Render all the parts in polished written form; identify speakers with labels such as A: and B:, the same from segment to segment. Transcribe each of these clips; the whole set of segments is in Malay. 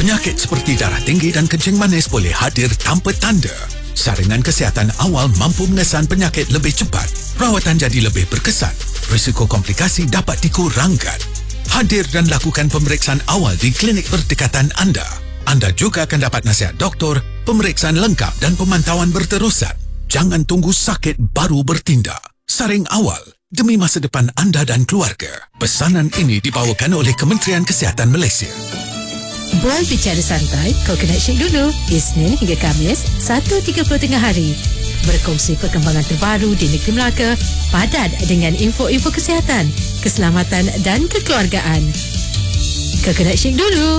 A: Penyakit seperti darah tinggi dan kencing manis boleh hadir tanpa tanda. Saringan kesihatan awal mampu mengesan penyakit lebih cepat. Rawatan jadi lebih berkesan. Risiko komplikasi dapat dikurangkan. Hadir dan lakukan pemeriksaan awal di klinik berdekatan anda. Anda juga akan dapat nasihat doktor, pemeriksaan lengkap dan pemantauan berterusan. Jangan tunggu sakit baru bertindak. Saring awal demi masa depan anda dan keluarga. Pesanan ini dibawakan oleh Kementerian Kesihatan Malaysia.
B: Bual bicara santai, Coconut Shake dulu. Isnin hingga Khamis, 1.30 tengah hari. Berkongsi perkembangan terbaru di negeri Melaka, padat dengan info-info kesihatan, keselamatan dan kekeluargaan. Coconut Shake dulu.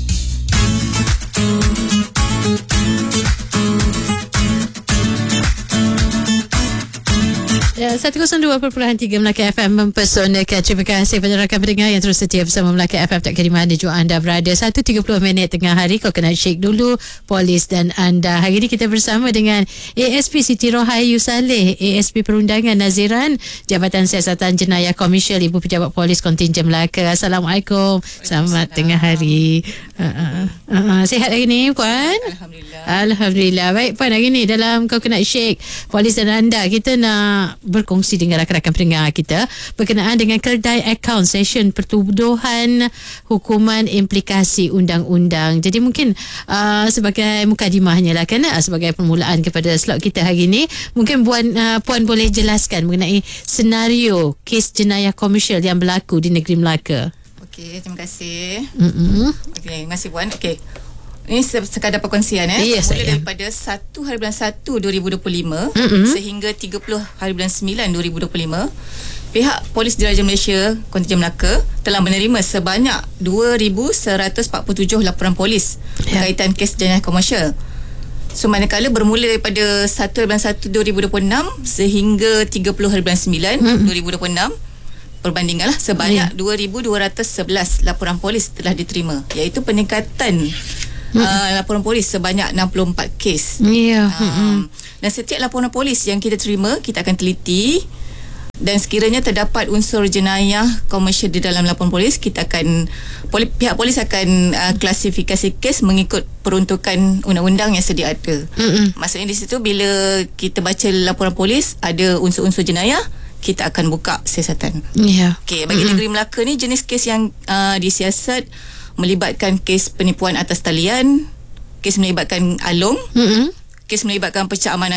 B: 102.3 Melaka FM mempesonakan. Terima kasih kepada rakan pendengar yang terus setia bersama Melaka FM. Tak kira mana jua anda berada. 1.30 tengah hari. Coconut Shake dulu, polis dan anda. Hari ini kita bersama dengan ASP Siti Rohayu Saleh, ASP Perundangan Naziran Jabatan Siasatan Jenayah Komersial, Ibu Pejabat Polis Kontingen Melaka. Assalamualaikum. Selamat tengah hari. Sihat hari ini Puan? Alhamdulillah. Baik Puan, hari ini dalam Coconut Shake polis dan anda, kita nak berkongsi dengan rakan-rakan pendengar kita berkenaan dengan keldai akaun session pertuduhan hukuman implikasi undang-undang. Jadi mungkin sebagai mukadimahnya lah kan, sebagai permulaan kepada slot kita hari ini, mungkin Puan boleh jelaskan mengenai senario kes jenayah komersial yang berlaku di negeri Melaka.
C: Okey, terima kasih. Okey, terima kasih Puan. Okey. Ini sekadar perkongsian
B: Yes,
C: mula daripada 1/1/2025 sehingga 30/9/2025, pihak Polis Diraja Malaysia Kontingen Melaka telah menerima sebanyak 2,147 laporan polis berkaitan kes jenayah komersial. So manakala bermula daripada 1/1/2026 sehingga 30/9/2026, perbandinganlah sebanyak 2,211 laporan polis telah diterima, iaitu peningkatan laporan polis sebanyak 64 kes. Dan setiap laporan polis yang kita terima, kita akan teliti, dan sekiranya terdapat unsur jenayah komersial di dalam laporan polis, kita akan pihak polis akan klasifikasi kes mengikut peruntukan undang-undang yang sedia ada. Maksudnya di situ, bila kita baca laporan polis ada unsur-unsur jenayah, kita akan buka siasatan. Okey, bagi negeri Melaka ni, jenis kes yang disiasat melibatkan kes penipuan atas talian, kes melibatkan alung, kes melibatkan pecah amanan